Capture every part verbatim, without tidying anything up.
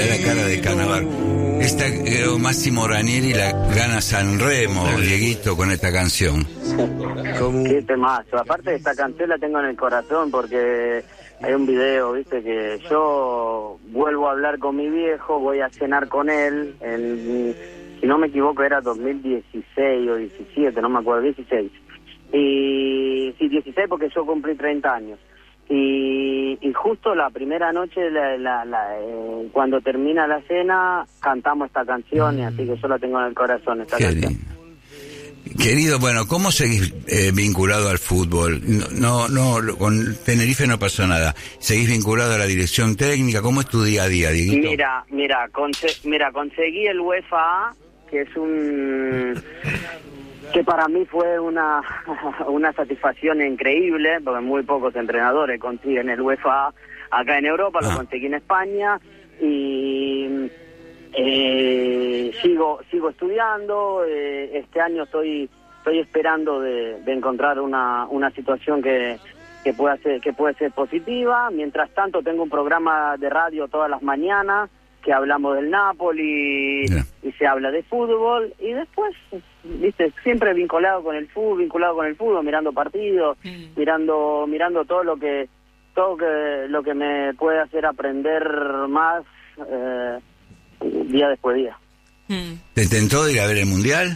la cara de Cannavaro. Esta creo Máximo Ranieri la gana Sanremo, Dieguito, con esta canción. Qué temazo. Aparte de esta canción la tengo en el corazón porque hay un video, viste, que yo vuelvo a hablar con mi viejo, voy a cenar con él, en, si no me equivoco era dos mil dieciséis o diecisiete, no me acuerdo, dieciséis. Y sí, dieciséis porque yo cumplí treinta años. Y, y justo la primera noche, la, la, la, eh, cuando termina la cena, cantamos esta canción, mm. y así que yo la tengo en el corazón, esta Qué canción. Lindo. Querido, bueno, ¿cómo seguís eh, vinculado al fútbol? No, no, no, con Tenerife no pasó nada. ¿Seguís vinculado a la dirección técnica? ¿Cómo es tu día a día, Dieguito? Mira, mira, conse- mira, conseguí el UEFA A, que es un... que para mí fue una una satisfacción increíble, porque muy pocos entrenadores consiguen el UEFA A acá en Europa, ah. Lo conseguí en España, y eh, sigo sigo estudiando, eh, este año estoy estoy esperando de, de encontrar una una situación que que pueda ser que puede ser positiva. Mientras tanto tengo un programa de radio todas las mañanas que hablamos del Napoli, yeah. y se habla de fútbol, y después, viste, siempre vinculado con el fútbol, vinculado con el fútbol, mirando partidos, mm. mirando mirando todo lo que todo que lo que me puede hacer aprender más eh, día después de día. Mm. ¿Te tentó ir a ver el Mundial?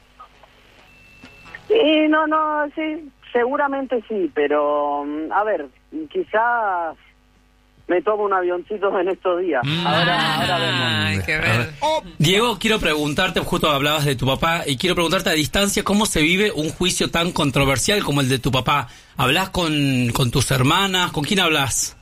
Sí, no, no, sí, seguramente sí, pero a ver, quizás me tomo un avioncito en estos días. Mm. Ahora, ahora vemos. Hay que ver. Oh, Diego, quiero preguntarte, justo hablabas de tu papá, y quiero preguntarte a distancia, ¿cómo se vive un juicio tan controversial como el de tu papá? ¿Hablas con, con tus hermanas? ¿Con quién hablas?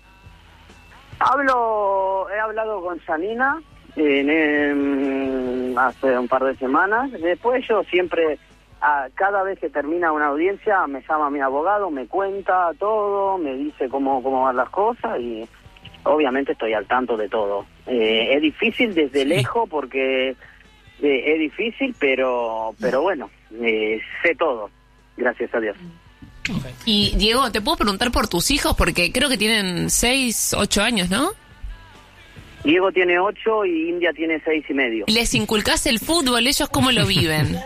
Hablo, he hablado con Janina en, en, hace un par de semanas. Después yo siempre, a, cada vez que termina una audiencia, me llama mi abogado, me cuenta todo, me dice cómo, cómo van las cosas, y obviamente estoy al tanto de todo. Eh, es difícil desde sí. lejos porque eh, es difícil, pero pero bueno, eh, sé todo, gracias a Dios. Okay. Y Diego, ¿te puedo preguntar por tus hijos? Porque creo que tienen seis, ocho años, ¿no? Diego tiene ocho y India tiene seis y medio. ¿Les inculcás el fútbol? ¿Ellos cómo lo viven?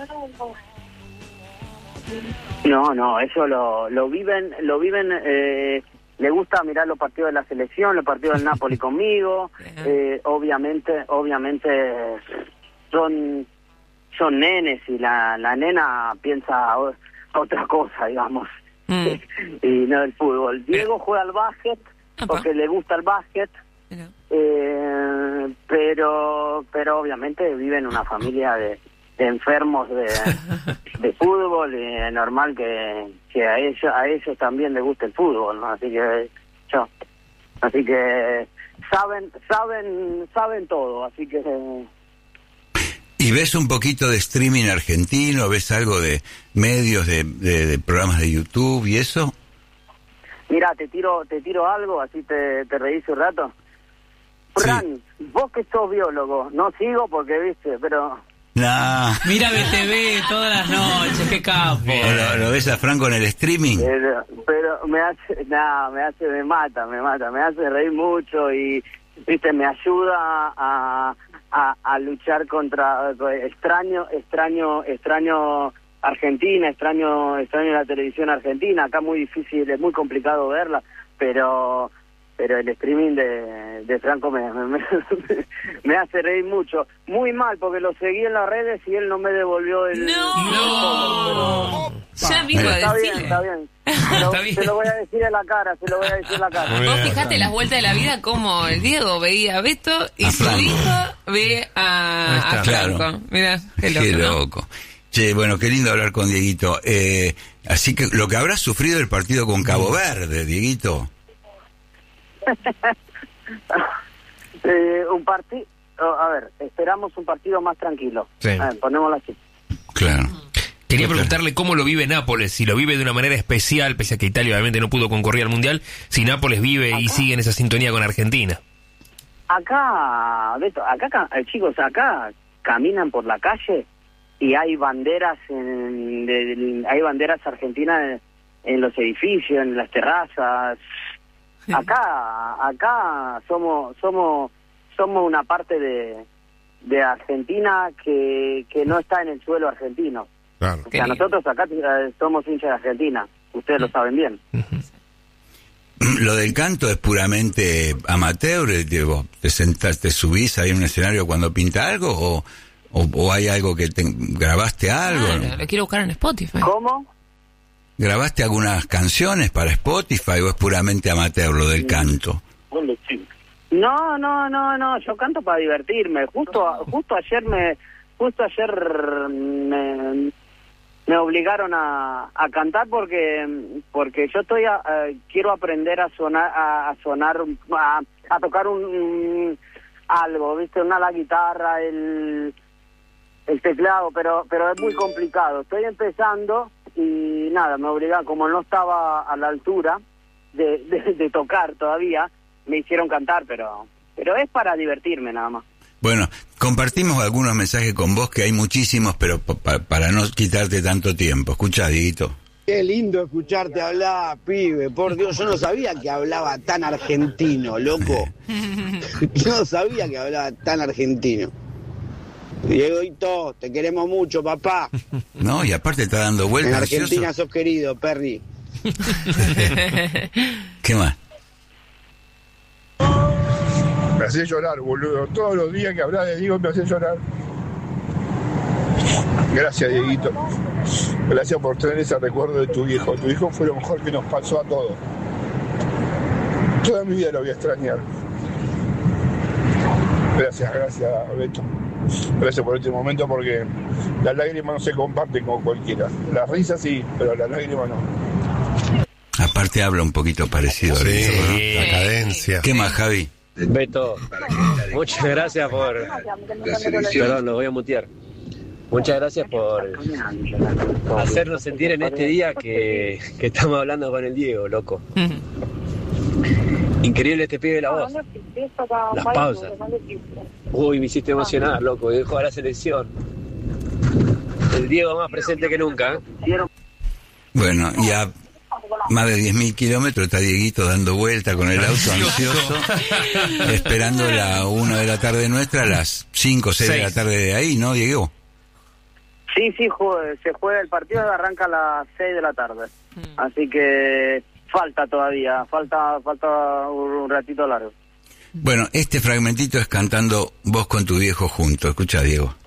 No, no, eso lo, lo viven, lo viven, eh, le gusta mirar los partidos de la selección, los partidos del Napoli conmigo, eh, obviamente, obviamente son, son nenes y la, la nena piensa otra cosa, digamos, mm. y no el fútbol. Diego juega al básquet porque le gusta el básquet, eh, pero, pero obviamente vive en una familia de de enfermos de, de fútbol, y es normal que, que a ellos a ellos también les guste el fútbol, ¿no? Así que yo, así que saben saben saben todo, así que. ¿Y ves un poquito de streaming argentino? ¿Ves algo de medios, de, de, de programas de YouTube y eso? Mira, te tiro te tiro algo, así te, te reís un rato. Fran, sí. Vos que sos biólogo, no sigo porque viste, pero... Nah. Mira B T V todas las noches, qué capo. ¿Lo, lo ves a Franco en el streaming? Pero, pero me hace, nah, me hace, me mata, me mata, me hace reír mucho y, viste, me ayuda a, a, a luchar contra, extraño, extraño, extraño Argentina, extraño, extraño la televisión argentina. Acá muy difícil, es muy complicado verla, pero... pero el streaming de, de Franco me, me, me hace reír mucho. Muy mal, porque lo seguí en las redes y él no me devolvió el... ¡No! no. Pero, ya mismo está decirle. bien, está bien. Lo, está bien. Se lo voy a decir en la cara, se lo voy a decir en la cara. Vos fijate las vueltas de la vida como el Diego veía a Beto y a su Franco. Hijo ve a, a Franco. Claro. Mirá, qué loco. Qué ¿no? loco. Che, bueno, qué lindo hablar con Dieguito. Eh, así que lo que habrás sufrido el partido con Cabo Verde, Dieguito. eh, un partido, oh, a ver, esperamos un partido más tranquilo. Sí. A ver, ponémoslo así. Claro. Quería preguntarle cómo lo vive Nápoles, si lo vive de una manera especial, pese a que Italia obviamente no pudo concurrir al Mundial, si Nápoles vive acá, y sigue en esa sintonía con Argentina. Acá, Beto, acá, chicos, acá caminan por la calle y hay banderas, en, de, de, hay banderas argentinas en, en los edificios, en las terrazas. Acá, acá somos, somos, somos una parte de, de Argentina que, que no está en el suelo argentino. Claro. O sea, nosotros acá eh, somos hinchas de Argentina, ustedes lo saben bien. Lo del canto es puramente amateur, te, vos te sentás, te subís ahí en un escenario cuando pinta algo, o, o, o hay algo que te, grabaste algo. Claro, lo quiero buscar en Spotify. ¿Cómo? ¿Grabaste algunas canciones para Spotify o es puramente amateur lo del canto? No, no, no, no, yo canto para divertirme. Justo justo ayer me justo ayer me, me obligaron a, a cantar porque porque yo estoy a, a, quiero aprender a sonar a, a sonar a, a tocar un, un algo, ¿viste? Una la guitarra, el el teclado, pero pero es muy complicado. Estoy empezando y nada, me obligaron, como no estaba a la altura de, de, de tocar todavía, me hicieron cantar, pero pero es para divertirme nada más. Bueno, compartimos algunos mensajes con vos, que hay muchísimos, pero pa, para no quitarte tanto tiempo. Escuchá, Dieguito. Qué lindo escucharte hablar, pibe. Por Dios, yo no sabía que hablaba tan argentino, loco. Yo no sabía que hablaba tan argentino. Dieguito, te queremos mucho, papá. No, y aparte está dando vueltas. En Argentina ansioso. Sos querido, Perry. ¿Qué más? Me hace llorar, boludo. Todos los días que hablas de Diego me hace llorar. Gracias, Dieguito. Gracias por tener ese recuerdo de tu hijo. Tu hijo fue lo mejor que nos pasó a todos. Toda mi vida lo voy a extrañar. Gracias, gracias, Beto. Gracias por este momento, porque las lágrimas no se comparten con cualquiera. Las risas sí, pero las lágrimas no. Aparte habla un poquito parecido. Sí, Beto, ¿no? la cadencia. ¿Qué más, Javi? Beto, muchas gracias por... Perdón, lo voy a mutear. Muchas gracias por hacernos sentir en este día que, que estamos hablando con el Diego, loco. Increíble este pibe de la voz. Las pausas. Uy, me hiciste emocionar, loco. Dejó a la selección. El Diego más presente que nunca, ¿eh? Bueno, y a más de diez mil kilómetros está Dieguito dando vuelta con el auto ansioso, esperando la una de la tarde nuestra, a las cinco o seis de la tarde de ahí, ¿no, Diego? Sí, sí, juega, se juega el partido, arranca a las seis de la tarde. Así que falta todavía, falta falta un ratito largo. Bueno, este fragmentito es cantando vos con tu viejo juntos. Escucha, Diego.